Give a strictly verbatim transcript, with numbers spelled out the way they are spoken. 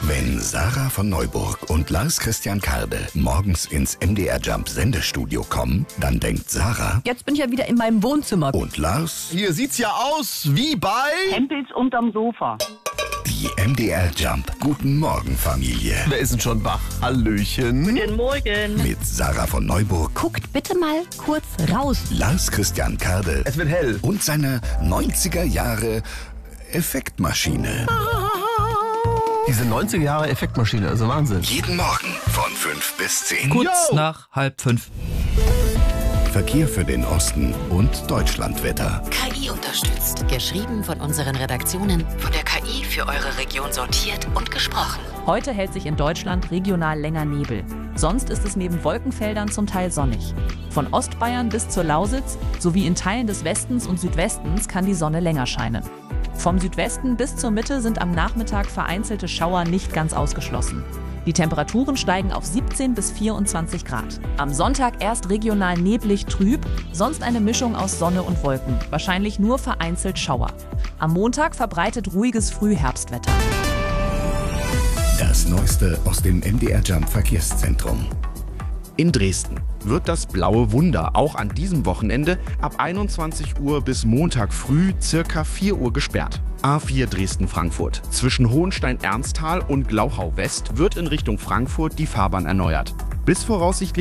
Wenn Sarah von Neuburg und Lars Christian Karde morgens ins M D R Jump Sendestudio kommen, dann denkt Sarah, jetzt bin ich ja wieder in meinem Wohnzimmer. und Lars, Hier sieht's ja aus wie bei... Hempels unterm Sofa. die M D R Jump Guten Morgen Familie. Wer ist denn schon wach? Hallöchen. Guten Morgen. Mit Sarah von Neuburg, Guckt bitte mal kurz raus. Lars Christian Karde Es wird hell. und seiner neunziger Jahre Effektmaschine. Diese neunziger Jahre Effektmaschine, also Wahnsinn. Jeden Morgen von fünf bis zehn. Kurz Yo! nach halb fünf. Verkehr für den Osten und Deutschlandwetter. K I unterstützt. Geschrieben von unseren Redaktionen, von der K I für eure Region sortiert und gesprochen. Heute hält sich in Deutschland regional länger Nebel. Sonst ist es neben Wolkenfeldern zum Teil sonnig. Von Ostbayern bis zur Lausitz sowie in Teilen des Westens und Südwestens kann die Sonne länger scheinen. Vom Südwesten bis zur Mitte sind am Nachmittag vereinzelte Schauer nicht ganz ausgeschlossen. Die Temperaturen steigen auf siebzehn bis vierundzwanzig Grad. Am Sonntag erst regional neblig trüb, sonst eine Mischung aus Sonne und Wolken, wahrscheinlich nur vereinzelt Schauer. Am Montag verbreitet ruhiges Frühherbstwetter. Das Neueste aus dem M D R Jump Verkehrszentrum. In Dresden wird das Blaue Wunder auch an diesem Wochenende ab einundzwanzig Uhr bis Montag früh circa vier Uhr gesperrt. A vier Dresden-Frankfurt. Zwischen Hohenstein-Ernsthal und Glauchau West wird in Richtung Frankfurt die Fahrbahn erneuert. Bis voraussichtlich